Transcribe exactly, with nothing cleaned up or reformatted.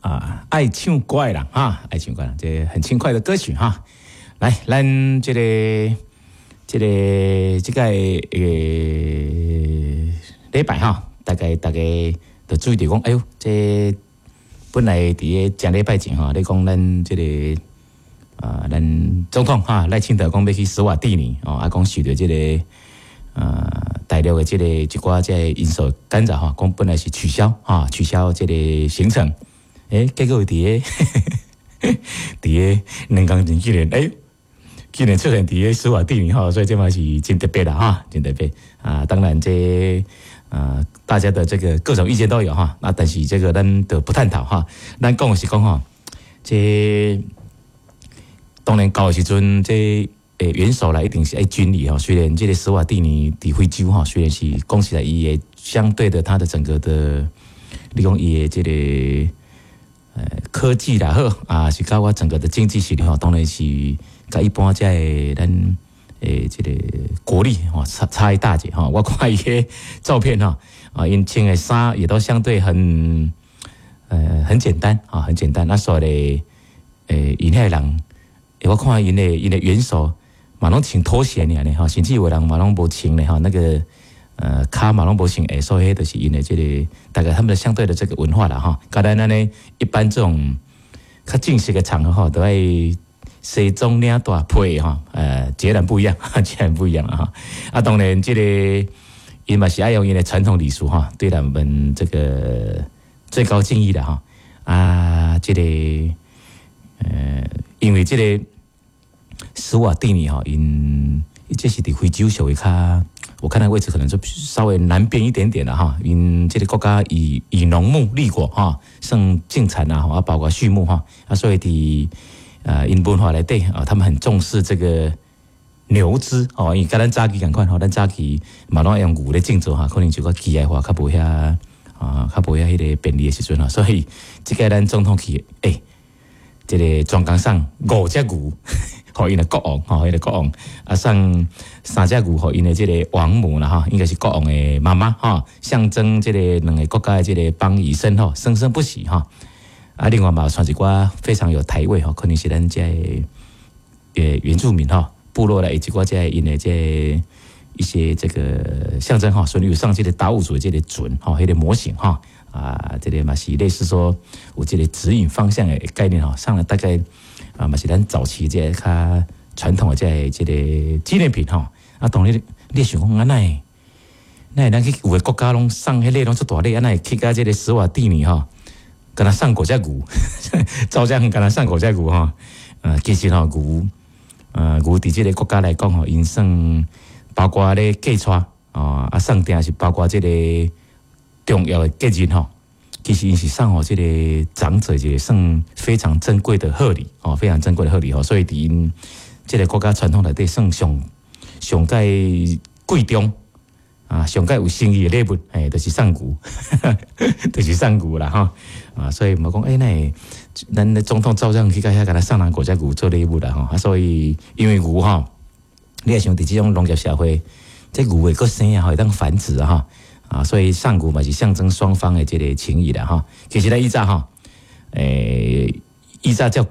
啊，爱唱歌的人哈，爱唱歌人，这很轻快的歌曲哈。来，咱这个这个这个呃礼拜哈，大概大概就注意到讲，哎呦，这本来伫个正礼拜前哈，你讲咱这个啊，咱总统哈赖清德讲要去斯瓦蒂尼哦，啊讲受到这个呃大陆的这个一寡这个因素干扰哈，讲本来是取消哈，取消这个行程。诶、欸，结果伫个伫个两工前竟然诶，竟然出现伫个斯瓦蒂尼哈，所以这嘛是真特别啦哈，真特别啊！当然这啊，大家的这个各种意见都有哈，那但是这个咱都不探讨哈，咱讲的是讲哈，这当然到的时阵这诶元首啦，一定是爱军礼哈。虽然这个斯瓦蒂尼伫非洲哈，虽然是讲起来伊诶相对的它的整个的，你讲伊诶这个。呃，科技啦好啊，是甲我整个的经济实力吼，当然是甲一般在咱诶这个国力吼差差一大截吼。我看伊个照片哈啊，因穿的衫也都相对很呃很简单啊，很简单。那所以咧，诶，因遐人，我看因的因的元首嘛拢穿拖鞋尔呢哈，甚至有人嘛拢无穿咧哈那个。呃，卡马龙博行诶，所以都是因为这个大概他们的相对的这个文化啦哈。刚才呢，一般这种较正式的场合哈，都爱西装领大配哈，呃，截然不一样，截然不一样啊哈。啊，当然这个因嘛是爱用因的传统礼俗哈，对咱们这个最高敬意的哈。啊，这个呃，因为这个斯瓦蒂尼哈，因这是伫非洲属于较。我看那位置可能就稍微南边一点点了哈，因这个国家以以农牧立国哈，盛进产啊，啊包括畜牧哈，啊所以伫呃因文化内底啊，他们很重视这个牛只哦，因甲咱早期共款吼，咱早期嘛拢用牛来种植哈，可能就个机械化较无遐啊，较无遐迄个便利的时阵哈，所以这个咱总统去诶、欸，这个专工送五只牛。互因的国王，吼，因的国王啊，送三只牛，互因的这个王母啦，哈，应该是国王的妈妈，哈，象征这个两个国家的这个邦谊生，吼，生生不息，哈。啊，另外嘛，传一寡非常有台味，吼，可能是咱这呃原住民，哈，部落的以及寡这因的这一些这个象征，哈，所以有上这个达悟族的这个准，哈，迄个模型，哈，啊，这个嘛是类似说有这个指引方向的概念，哈，上了大概。啊，嘛是咱早期这较传统的这这个纪念品吼，啊，当然你想讲安奈，那咱去有个国家拢送迄个拢出大礼，安奈去到这个斯瓦蒂尼吼，跟他送五只牛，照这样跟他送五只牛吼，呃，其实吼牛，呃，牛伫这个国家来讲吼，因算包括咧芥菜啊，啊，送定是包括这个重要的节日吼。其实因是送吼这个长者一个算非常珍贵的贺礼哦，非常珍贵的贺礼哦，所以伫因这个国家传统内底算上上盖贵重啊，上盖有诚意的礼物，诶，就是送牛，就是送牛啦哈啊，所以嘛讲诶，那咱的总统照这样去甲遐甲他送人五只牛做礼物啦哈啊，所以因为牛哈，你也想伫这种农业社会，这牛会个生啊，会当繁殖啊哈。啊，所以上古嘛是象征双方的这个情谊的哈。其实咧，以前哈，诶、欸，以前叫